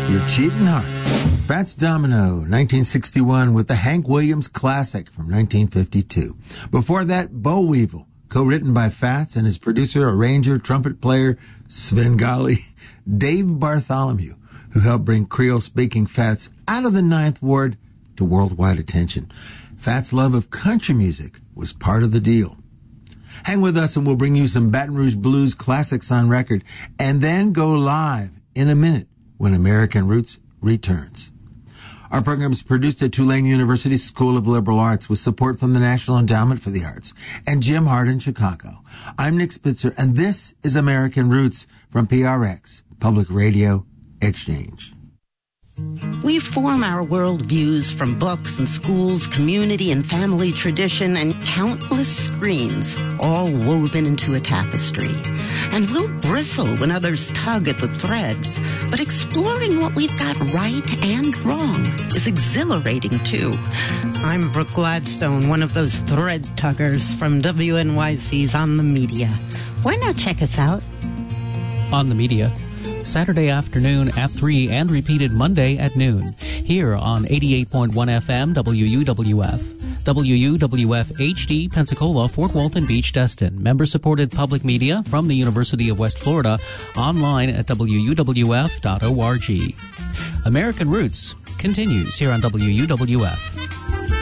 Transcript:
Your Cheating Heart. Fats Domino, 1961, with the Hank Williams classic from 1952. Before that, Boll Weevil, co-written by Fats and his producer, arranger, trumpet player, Svengali, Dave Bartholomew, who helped bring Creole-speaking Fats out of the Ninth Ward to worldwide attention. Fats' love of country music was part of the deal. Hang with us and we'll bring you some Baton Rouge Blues classics on record, and then go live in a minute when American Roots returns. Our program is produced at Tulane University School of Liberal Arts with support from the National Endowment for the Arts and Jim Hart in Chicago. I'm Nick Spitzer, and this is American Roots from PRX, Public Radio Exchange. We form our worldviews from books and schools, community and family tradition, and countless screens, all woven into a tapestry. And we'll bristle when others tug at the threads, but exploring what we've got right and wrong is exhilarating too. I'm Brooke Gladstone, one of those thread tuggers from WNYC's On the Media. Why not check us out? On the Media, Saturday afternoon at 3 and repeated Monday at noon, here on 88.1 FM WUWF. WUWF HD, Pensacola, Fort Walton Beach, Destin. Member-supported public media from the University of West Florida, online at wuwf.org. American Roots continues here on WUWF.